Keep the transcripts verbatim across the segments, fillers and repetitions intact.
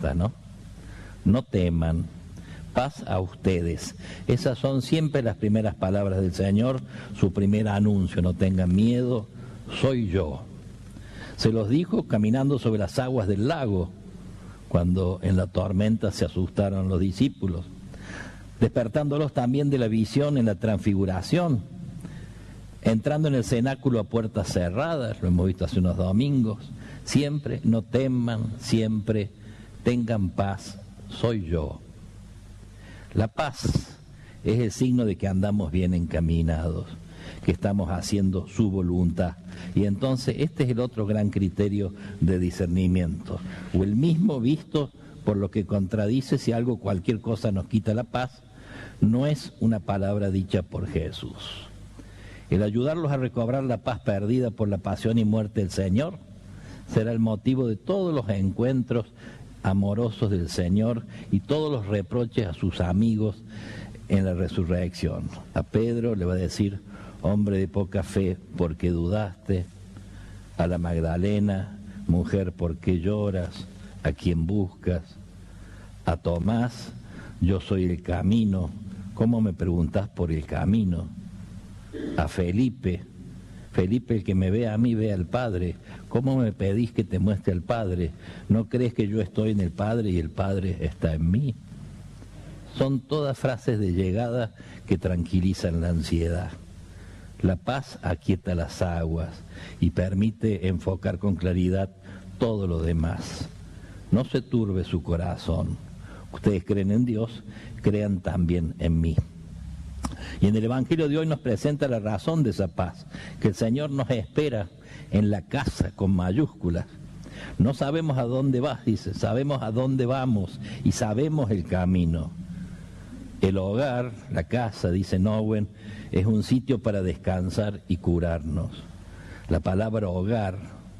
esta, ¿no? No teman, paz a ustedes. Esas son siempre las primeras palabras del Señor, su primer anuncio: no tengan miedo, soy yo. Se los dijo caminando sobre las aguas del lago, cuando en la tormenta se asustaron los discípulos, despertándolos también de la visión en la transfiguración, entrando en el cenáculo a puertas cerradas, lo hemos visto hace unos domingos. Siempre no teman, siempre tengan paz, soy yo. La paz es el signo de que andamos bien encaminados, que estamos haciendo su voluntad. Y entonces este es el otro gran criterio de discernimiento, o el mismo visto por lo que contradice si algo, cualquier cosa nos quita la paz, no es una palabra dicha por Jesús. El ayudarlos a recobrar la paz perdida por la pasión y muerte del Señor será el motivo de todos los encuentros amorosos del Señor y todos los reproches a sus amigos en la resurrección. A Pedro le va a decir: hombre de poca fe, ¿por qué dudaste? A la Magdalena: mujer, ¿por qué lloras? ¿A quién buscas? A Tomás: yo soy el camino, ¿cómo me preguntás por el camino? A Felipe: Felipe, el que me ve a mí ve al Padre, ¿cómo me pedís que te muestre al Padre? ¿No crees que yo estoy en el Padre y el Padre está en mí? Son todas frases de llegada que tranquilizan la ansiedad. La paz aquieta las aguas y permite enfocar con claridad todo lo demás. No se turbe su corazón. Ustedes creen en Dios, crean también en mí. Y en el Evangelio de hoy nos presenta la razón de esa paz, que el Señor nos espera en la casa con mayúsculas. No sabemos a dónde vas, dice, sabemos a dónde vamos y sabemos el camino. El hogar, la casa, dice Nowen, es un sitio para descansar y curarnos. La palabra hogar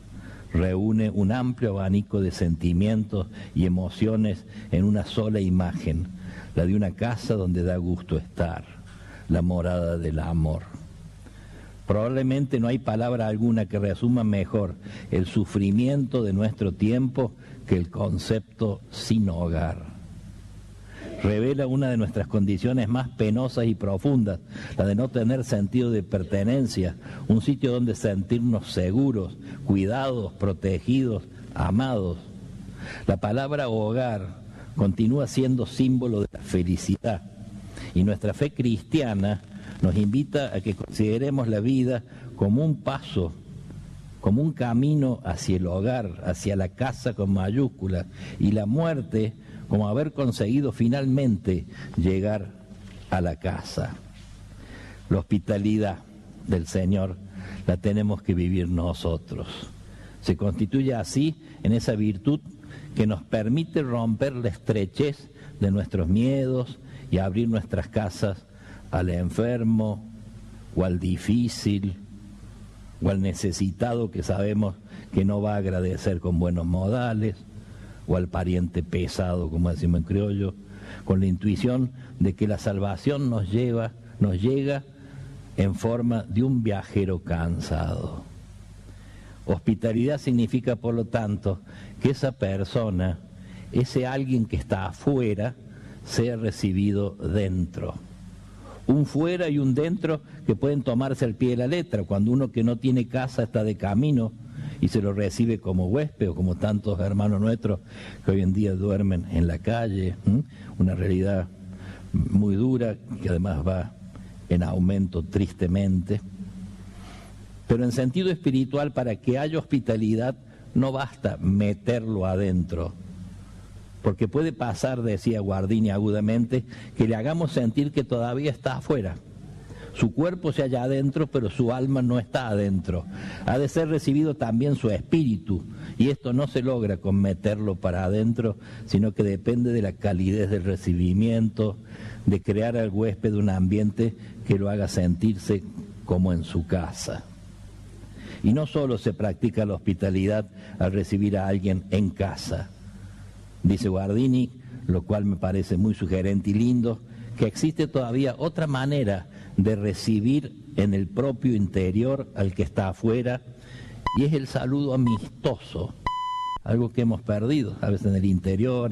reúne un amplio abanico de sentimientos y emociones en una sola imagen, la de una casa donde da gusto estar, la morada del amor. Probablemente no hay palabra alguna que resuma mejor el sufrimiento de nuestro tiempo que el concepto sin hogar. Revela una de nuestras condiciones más penosas y profundas, la de no tener sentido de pertenencia, un sitio donde sentirnos seguros, cuidados, protegidos, amados. La palabra hogar continúa siendo símbolo de la felicidad, y nuestra fe cristiana nos invita a que consideremos la vida como un paso, como un camino hacia el hogar, hacia la casa con mayúsculas, y la muerte como haber conseguido finalmente llegar a la casa. La hospitalidad del Señor la tenemos que vivir nosotros. Se constituye así en esa virtud que nos permite romper la estrechez de nuestros miedos y abrir nuestras casas al enfermo o al difícil o al necesitado que sabemos que no va a agradecer con buenos modales, o al pariente pesado, como decimos en criollo, con la intuición de que la salvación nos lleva, nos llega en forma de un viajero cansado. Hospitalidad significa, por lo tanto, que esa persona, ese alguien que está afuera, sea recibido dentro. Un fuera y un dentro que pueden tomarse al pie de la letra, cuando uno que no tiene casa está de camino y se lo recibe como huésped, o como tantos hermanos nuestros que hoy en día duermen en la calle, ¿m? Una realidad muy dura que además va en aumento tristemente. Pero en sentido espiritual, para que haya hospitalidad no basta meterlo adentro, porque puede pasar, decía Guardini agudamente, que le hagamos sentir que todavía está afuera. Su cuerpo se halla adentro, pero su alma no está adentro. Ha de ser recibido también su espíritu, y esto no se logra con meterlo para adentro, sino que depende de la calidez del recibimiento, de crear al huésped un ambiente que lo haga sentirse como en su casa. Y no solo se practica la hospitalidad al recibir a alguien en casa. Dice Guardini, lo cual me parece muy sugerente y lindo, que existe todavía otra manera de recibir en el propio interior al que está afuera, y es el saludo amistoso, algo que hemos perdido a veces en el interior,